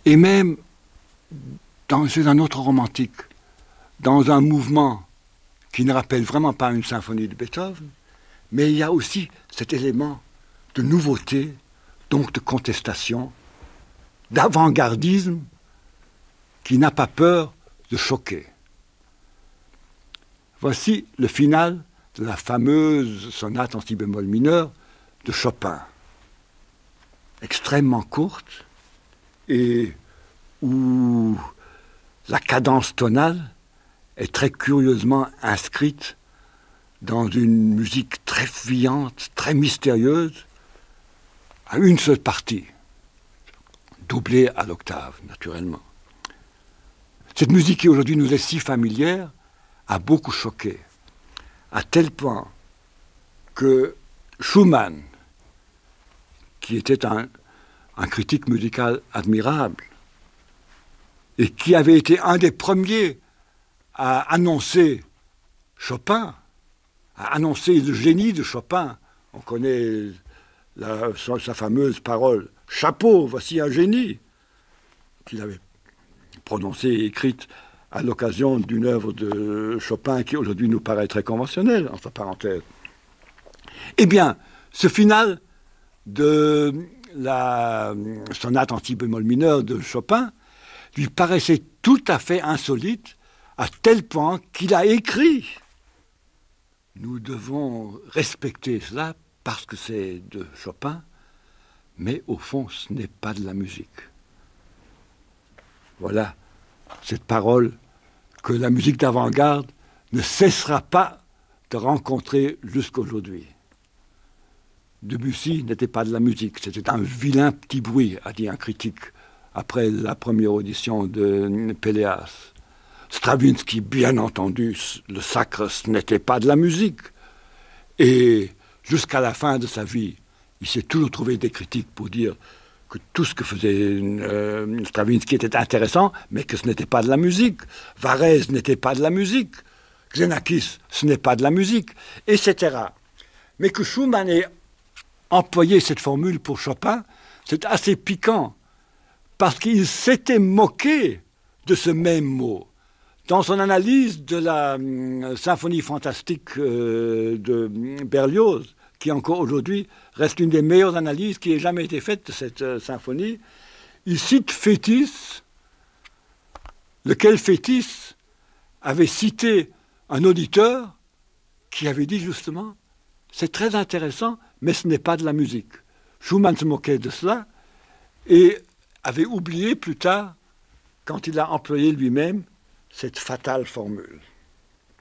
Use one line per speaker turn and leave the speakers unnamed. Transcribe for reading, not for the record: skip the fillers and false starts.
Et même chez un autre romantique, dans un mouvement qui ne rappelle vraiment pas une symphonie de Beethoven, mais il y a aussi cet élément de nouveauté, donc de contestation, d'avant-gardisme, qui n'a pas peur de choquer. Voici le final de la fameuse sonate en si bémol mineur de Chopin, extrêmement courte et où la cadence tonale est très curieusement inscrite dans une musique très fuyante, très mystérieuse, à une seule partie, doublée à l'octave, naturellement. Cette musique qui aujourd'hui nous est si familière a beaucoup choqué, à tel point que Schumann, qui était un critique musical admirable, et qui avait été un des premiers à annoncer Chopin, à annoncer le génie de Chopin. On connaît sa fameuse parole « Chapeau, voici un génie » qu'il avait prononcée et écrite à l'occasion d'une œuvre de Chopin qui aujourd'hui nous paraît très conventionnelle, entre parenthèses. Eh bien, ce final de la sonate en si bémol mineur de Chopin lui paraissait tout à fait insolite, à tel point qu'il a écrit. Nous devons respecter cela parce que c'est de Chopin, mais au fond, ce n'est pas de la musique. Voilà cette parole que la musique d'avant-garde ne cessera pas de rencontrer jusqu'aujourd'hui. Debussy n'était pas de la musique, c'était un vilain petit bruit, a dit un critique après la première audition de Péléas. Stravinsky, bien entendu, le sacre, ce n'était pas de la musique. Et jusqu'à la fin de sa vie, il s'est toujours trouvé des critiques pour dire que tout ce que faisait Stravinsky était intéressant, mais que ce n'était pas de la musique. Varèse n'était pas de la musique. Xenakis, ce n'est pas de la musique, etc. Mais que Schumann ait employé cette formule pour Chopin, c'est assez piquant, parce qu'il s'était moqué de ce même mot. Dans son analyse de la symphonie fantastique de Berlioz, qui encore aujourd'hui reste une des meilleures analyses qui ait jamais été faite de cette symphonie, il cite Fétis, lequel Fétis avait cité un auditeur qui avait dit justement « c'est très intéressant, mais ce n'est pas de la musique ». Schumann se moquait de cela et avait oublié plus tard, quand il a employé lui-même, cette fatale formule.